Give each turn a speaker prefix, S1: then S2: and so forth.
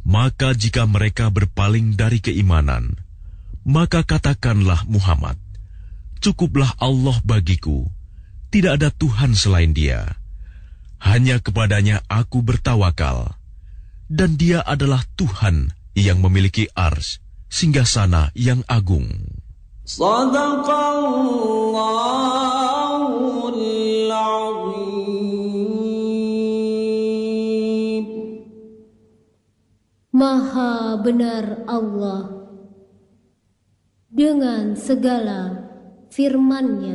S1: Maka jika mereka berpaling dari keimanan, maka katakanlah Muhammad, cukuplah Allah bagiku, tidak ada Tuhan selain Dia. Hanya kepadanya aku bertawakal, dan Dia adalah Tuhan yang memiliki ars, singgasana yang agung.
S2: Sadaqallahul azim.
S3: Maha benar Allah dengan segala firman-Nya